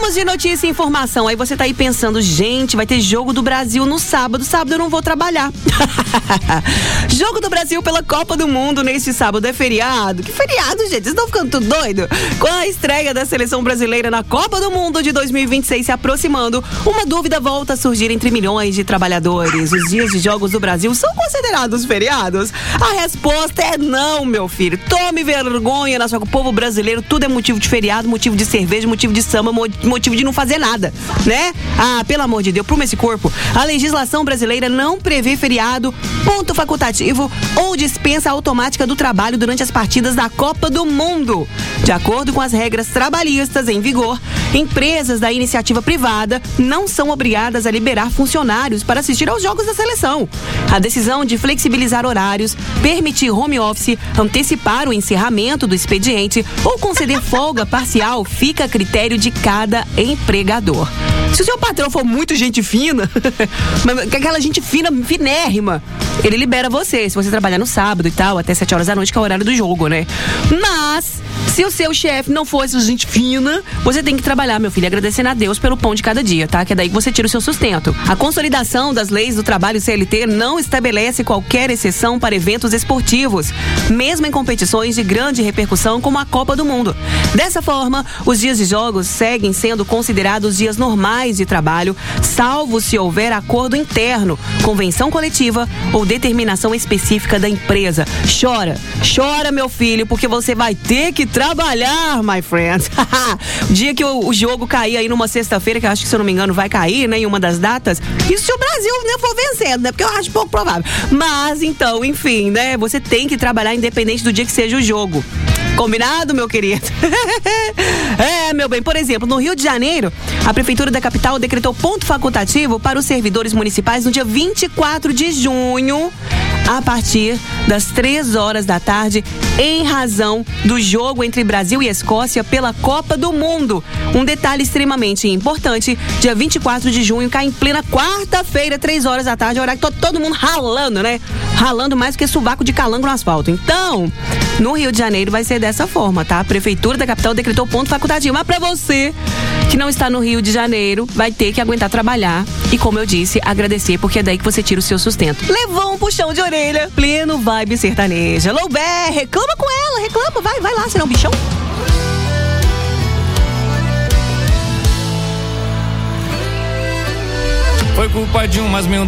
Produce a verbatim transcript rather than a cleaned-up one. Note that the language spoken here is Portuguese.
Vamos de notícia e informação. Aí você tá aí pensando, gente, vai ter jogo do Brasil no sábado. Sábado eu não vou trabalhar. Jogo do Brasil pela Copa do Mundo neste sábado. É feriado? Que feriado, gente? Vocês estão ficando tudo doido? Com a estreia da seleção brasileira na Copa do Mundo de dois mil e vinte e seis se aproximando, uma dúvida volta a surgir entre milhões de trabalhadores. Os dias de jogos do Brasil são considerados feriados? A resposta é não, meu filho. Tome vergonha na sua... O povo brasileiro, tudo é motivo de feriado, motivo de cerveja, motivo de samba, motivo de não fazer nada, né? Ah, pelo amor de Deus, pruma esse corpo. A legislação brasileira não prevê feriado, ponto facultativo ou dispensa automática do trabalho durante as partidas da Copa do Mundo. De acordo com as regras trabalhistas em vigor, empresas da iniciativa privada não são obrigadas a liberar funcionários para assistir aos jogos da seleção. A decisão de flexibilizar horários, permitir home office, antecipar o encerramento do expediente ou conceder folga parcial fica a critério de cada empregador. Se o seu patrão for muito gente fina, aquela gente fina, finérrima, ele libera você, se você trabalhar no sábado e tal, até sete horas da noite, que é o horário do jogo, né? Mas, se o seu chefe não for essa gente fina, você tem que trabalhar, meu filho, agradecendo a Deus pelo pão de cada dia, tá? Que é daí que você tira o seu sustento. A consolidação das leis do trabalho C L T não estabelece qualquer exceção para eventos esportivos, mesmo em competições de grande repercussão como a Copa do Mundo. Dessa forma, os dias de jogos seguem sendo considerados dias normais de trabalho, salvo se houver acordo interno, convenção coletiva ou determinação específica da empresa. Chora, chora, meu filho, porque você vai ter que trabalhar, my friends. O dia que o, o jogo cair aí numa sexta-feira, que eu acho que, se eu não me engano, vai cair, né, em uma das datas, isso se o Brasil, né, for vencendo, né, porque eu acho pouco provável. Mas, então, enfim, né, você tem que trabalhar independente do dia que seja o jogo. Combinado, meu querido? É, meu bem, por exemplo, no Rio de Janeiro, a Prefeitura da capital decretou ponto facultativo para os servidores municipais no dia vinte e quatro de junho, a partir das três horas da tarde, em razão do jogo entre Brasil e Escócia pela Copa do Mundo. Um detalhe extremamente importante: dia vinte e quatro de junho cai em plena quarta-feira, três horas da tarde, horário que todo, todo mundo ralando, né? Ralando mais do que sovaco de calango no asfalto. Então, no Rio de Janeiro vai ser dessa forma, tá? A Prefeitura da capital decretou ponto facultativo. Mas pra você que não está no Rio de Janeiro, vai ter que aguentar trabalhar e, como eu disse, agradecer, porque é daí que você tira o seu sustento. Levou um puxão de orelha, pleno vibe sertaneja. Loubé, reclama com ela, reclama, vai, vai lá, senão bichão. Foi culpa de umas mil